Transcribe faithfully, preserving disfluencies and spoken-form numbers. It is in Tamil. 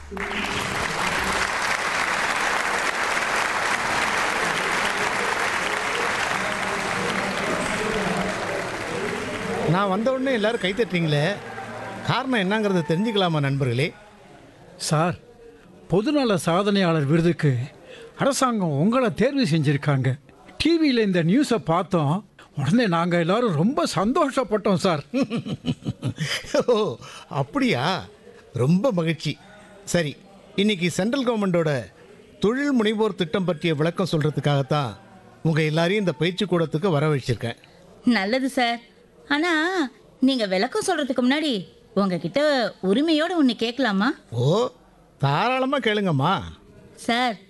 நான் வந்த உடனே எல்லாரும் கை தட்டுறீங்களே, காரணம் என்னங்கிறத தெரிஞ்சுக்கலாமா நண்பர்களே? சார், பொதுநல சாதனையாளர் விருதுக்கு அரசாங்கம் உங்களை தேர்வு செஞ்சுருக்காங்க. டிவியில் இந்த நியூஸை பார்த்தோம், உடனே நாங்கள் எல்லாரும் ரொம்ப சந்தோஷப்பட்டோம் சார். ஓ அப்படியா, ரொம்ப மகிழ்ச்சி. சரி, இன்னைக்கு சென்ட்ரல் கவர்மெண்டோட தொழில் முனைவோர் திட்டம் பற்றிய விளக்கம் சொல்கிறதுக்காகத்தான் உங்கள் எல்லாரையும் இந்த பயிற்சி கூடத்துக்கு வர வச்சிருக்கேன். நல்லது சார். ஆனா நீங்க விளக்கம் சொல்றதுக்கு முன்னாடி உங்ககிட்ட உரிமையோட ஒன்று கேட்கலாமா? ஓ தாராளமாக கேளுங்கம்மா. சார்,